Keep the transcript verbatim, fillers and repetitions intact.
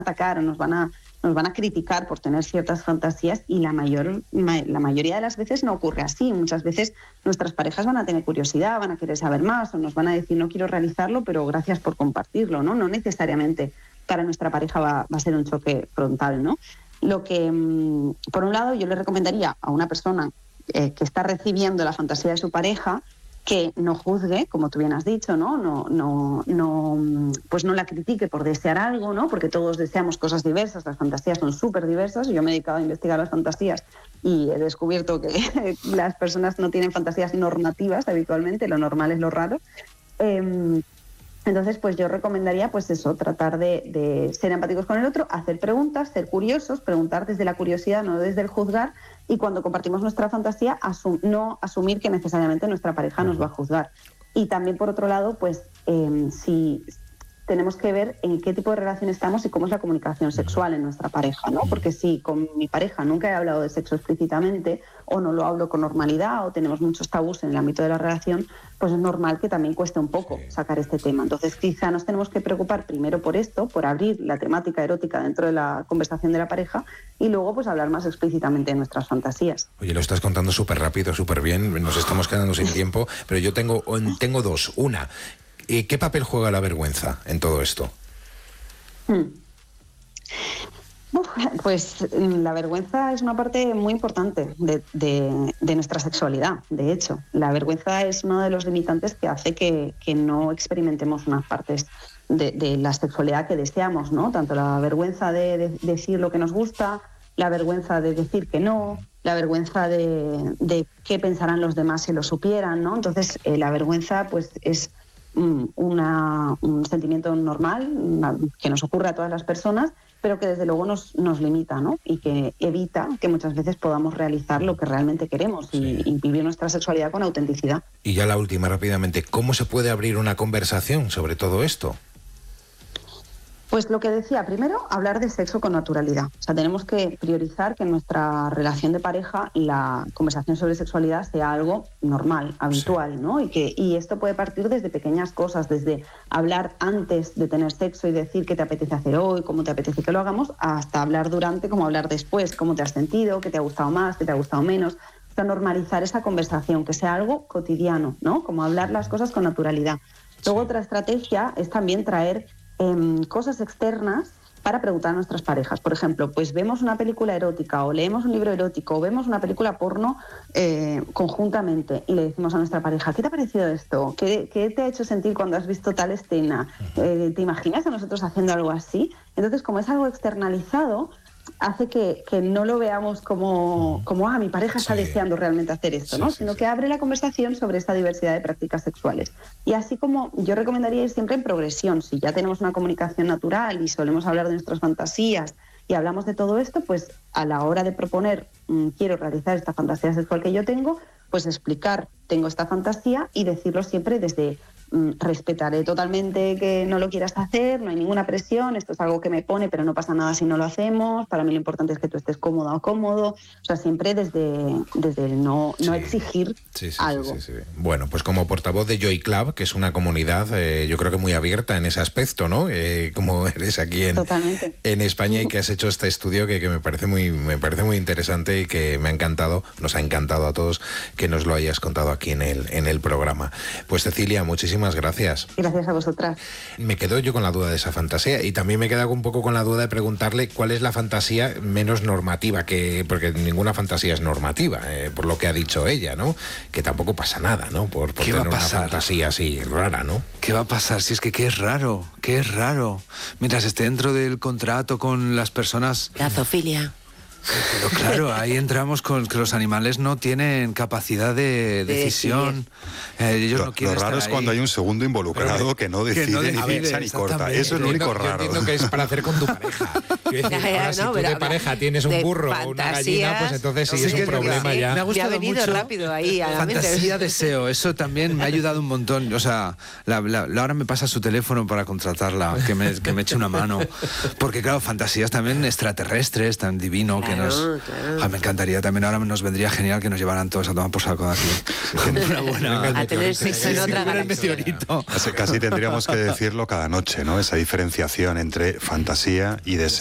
atacar o nos van a, nos van a criticar por tener ciertas fantasías, y la, mayor, ma, la mayoría de las veces no ocurre así. Muchas veces nuestras parejas van a tener curiosidad, van a querer saber más, o nos van a decir no quiero realizarlo, pero gracias por compartirlo, ¿no? No necesariamente para nuestra pareja va, va a ser un choque frontal, ¿no? Lo que, por un lado, yo le recomendaría a una persona eh, que está recibiendo la fantasía de su pareja que no juzgue, como tú bien has dicho, ¿no? No, no, no, pues no la critique por desear algo, ¿no? Porque todos deseamos cosas diversas, las fantasías son súper diversas. Yo me he dedicado a investigar las fantasías y he descubierto que las personas no tienen fantasías normativas habitualmente, lo normal es lo raro. Eh, Entonces, pues yo recomendaría, pues eso, tratar de, de ser empáticos con el otro, hacer preguntas, ser curiosos, preguntar desde la curiosidad, no desde el juzgar, y cuando compartimos nuestra fantasía, asum- no asumir que necesariamente nuestra pareja nos va a juzgar. Y también, por otro lado, pues eh, si tenemos que ver en qué tipo de relación estamos y cómo es la comunicación sexual en nuestra pareja, ¿no? Porque si con mi pareja nunca he hablado de sexo explícitamente, o no lo hablo con normalidad, o tenemos muchos tabús en el ámbito de la relación, pues es normal que también cueste un poco sí. sacar este tema. Entonces quizá nos tenemos que preocupar primero por esto, por abrir la temática erótica dentro de la conversación de la pareja, y luego pues hablar más explícitamente de nuestras fantasías. Oye, lo estás contando súper rápido, súper bien, nos estamos quedando sin tiempo, pero yo tengo, tengo dos. Una, ¿qué papel juega la vergüenza en todo esto? Hmm. Uf, pues la vergüenza es una parte muy importante de, de, de nuestra sexualidad. De hecho, la vergüenza es uno de los limitantes que hace que, que no experimentemos unas partes de, de la sexualidad que deseamos, ¿no? Tanto la vergüenza de, de decir lo que nos gusta, la vergüenza de decir que no, la vergüenza de, de qué pensarán los demás si lo supieran, ¿no? Entonces, eh, la vergüenza, pues, es um, una, un sentimiento normal, una, que nos ocurre a todas las personas, pero que desde luego nos, nos limita, ¿no? Y que evita que muchas veces podamos realizar lo que realmente queremos y, sí. y vivir nuestra sexualidad con autenticidad. Y ya la última, rápidamente, ¿cómo se puede abrir una conversación sobre todo esto? Pues lo que decía, primero, hablar de sexo con naturalidad. O sea, tenemos que priorizar que en nuestra relación de pareja la conversación sobre sexualidad sea algo normal, habitual, sí. ¿no? Y que y esto puede partir desde pequeñas cosas, desde hablar antes de tener sexo y decir qué te apetece hacer hoy, cómo te apetece que lo hagamos, hasta hablar durante, como hablar después, cómo te has sentido, qué te ha gustado más, qué te ha gustado menos. O sea, normalizar esa conversación, que sea algo cotidiano, ¿no? Como hablar las cosas con naturalidad. Luego, sí. otra estrategia es también traer Eh, cosas externas para preguntar a nuestras parejas. Por ejemplo, pues vemos una película erótica o leemos un libro erótico o vemos una película porno eh, conjuntamente y le decimos a nuestra pareja, ¿qué te ha parecido esto? ¿Qué, qué te ha hecho sentir cuando has visto tal escena? Eh, ¿Te imaginas a nosotros haciendo algo así? Entonces, como es algo externalizado, hace que, que no lo veamos como, como ah, mi pareja está sí. deseando realmente hacer esto, sí, ¿no? Sí, sino sí. que abre la conversación sobre esta diversidad de prácticas sexuales. Y así como yo recomendaría ir siempre en progresión, si ya tenemos una comunicación natural y solemos hablar de nuestras fantasías y hablamos de todo esto, pues a la hora de proponer, mmm, quiero realizar esta fantasía sexual que yo tengo, pues explicar, tengo esta fantasía y decirlo siempre desde respetaré totalmente que no lo quieras hacer, no hay ninguna presión, esto es algo que me pone, pero no pasa nada si no lo hacemos, para mí lo importante es que tú estés cómoda o cómodo, o sea, siempre desde, desde el no, no sí. exigir sí, sí, algo. Sí, sí, sí. Bueno, pues como portavoz de Joy Club, que es una comunidad, eh, yo creo que muy abierta en ese aspecto, ¿no? Eh, como eres aquí en, en España y que has hecho este estudio que, que me parece muy me parece muy interesante y que me ha encantado, nos ha encantado a todos que nos lo hayas contado aquí en el, en el programa. Pues Cecilia, muchísimas gracias. Gracias a vosotras. Me quedo yo con la duda de esa fantasía y también me quedo un poco con la duda de preguntarle cuál es la fantasía menos normativa, que porque ninguna fantasía es normativa, eh, por lo que ha dicho ella, ¿no? Que tampoco pasa nada, ¿no? Por, por ¿Qué tener va a una pasar? fantasía así rara, ¿no? ¿Qué va a pasar? Si es que qué es raro, qué es raro. Mientras esté dentro del contrato con las personas... La zoofilia. Pero claro, ahí entramos con que los animales no tienen capacidad de, de decisión. Eh, ellos lo, no quieren lo raro estar es ahí. Cuando hay un segundo involucrado Pero, que no decide, que no decide ni piensa ni corta. Eso es lo único raro. Yo entiendo que es para hacer con tu pareja. Decir, ya, ya, ahora, no, si tú de pareja tienes un burro o una gallina, pues entonces sí, sí es un problema ya. Me ha gustado me ha venido mucho rápido ahí a la fantasía, deseo. Eso también me ha ayudado un montón. O sea, la, la, Laura me pasa su teléfono para contratarla, que me, que me eche una mano. Porque claro, fantasías también extraterrestres, tan divino, que que nos... Claro. Ah, me encantaría también, ahora nos vendría genial que nos llevaran todos a tomar por saco de aquí. Una buena... A tener sexo en otra galaxia. Casi, casi tendríamos que decirlo cada noche, ¿no? Esa diferenciación entre fantasía y deseo.